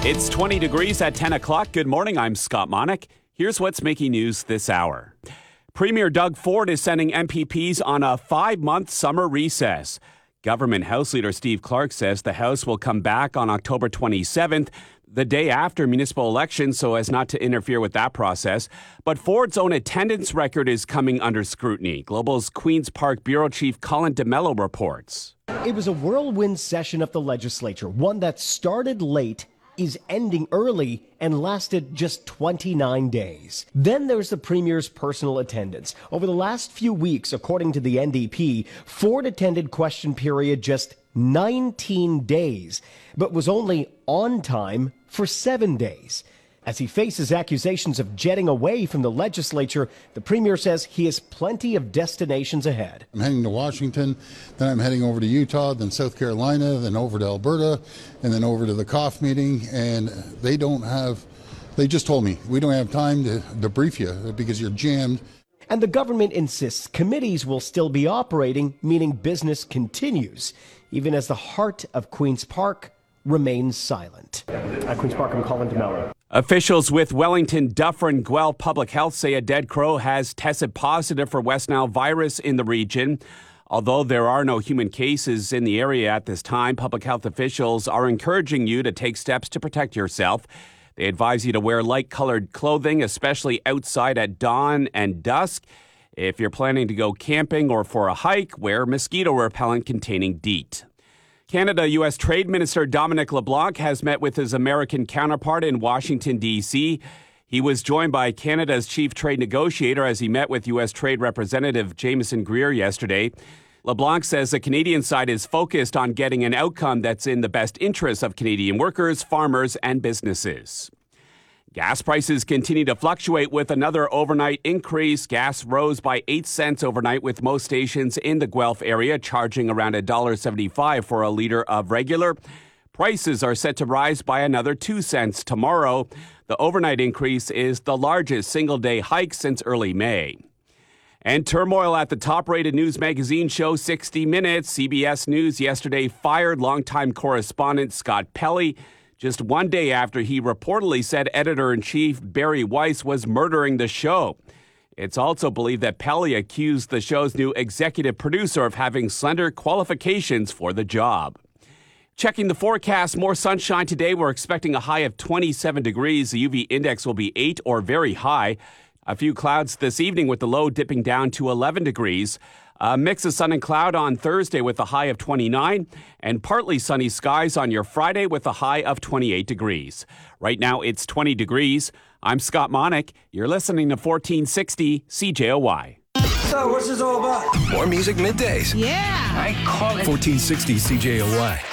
It's 20 degrees at 10 o'clock. Good morning. I'm Scott Monick. Here's what's making news this hour. Premier Doug Ford is sending MPPs on a 5-month summer recess. Government House Leader Steve Clark says the House will come back on October 27th, the day after municipal elections, so as not to interfere with that process. But Ford's own attendance record is coming under scrutiny. Global's Queen's Park Bureau Chief Colin DeMello reports. It was a whirlwind session of the legislature, one that started late, is ending early, and lasted just 29 days. Then there's the Premier's personal attendance. Over the last few weeks, according to the NDP, Ford attended question period just 19 days, but was only on time for 7 days. As he faces accusations of jetting away from the legislature, the Premier says he has plenty of destinations ahead. I'm heading to Washington, then I'm heading over to Utah, then South Carolina, then over to Alberta, and then over to the COF meeting. And they just told me, we don't have time to debrief you because you're jammed. And the government insists committees will still be operating, meaning business continues, even as the heart of Queen's Park remains silent. At Queen's Park, I'm Colin DeMello. Officials with Wellington, Dufferin, Guelph Public Health say a dead crow has tested positive for West Nile virus in the region. Although there are no human cases in the area at this time, public health officials are encouraging you to take steps to protect yourself. They advise you to wear light-colored clothing, especially outside at dawn and dusk. If you're planning to go camping or for a hike, wear mosquito repellent containing DEET. Canada-U.S. Trade Minister Dominic LeBlanc has met with his American counterpart in Washington, D.C. He was joined by Canada's chief trade negotiator as he met with U.S. Trade Representative Jameson Greer yesterday. LeBlanc says the Canadian side is focused on getting an outcome that's in the best interest of Canadian workers, farmers, and businesses. Gas prices continue to fluctuate with another overnight increase. Gas rose by 8 cents overnight, with most stations in the Guelph area charging around $1.75 for a liter of regular. Prices are set to rise by another 2 cents tomorrow. The overnight increase is the largest single-day hike since early May. And turmoil at the top-rated news magazine show 60 Minutes. CBS News yesterday fired longtime correspondent Scott Pelley, just 1 day after he reportedly said editor-in-chief Barry Weiss was murdering the show. It's also believed that Pelley accused the show's new executive producer of having slender qualifications for the job. Checking the forecast, more sunshine today. We're expecting a high of 27 degrees. The UV index will be 8 or very high. A few clouds this evening with the low dipping down to 11 degrees. A mix of sun and cloud on Thursday with a high of 29, and partly sunny skies on your Friday with a high of 28 degrees. Right now it's 20 degrees. I'm Scott Monick. You're listening to 1460 CJOY. So what's this all about? More music middays. Yeah. I call it 1460 CJOY.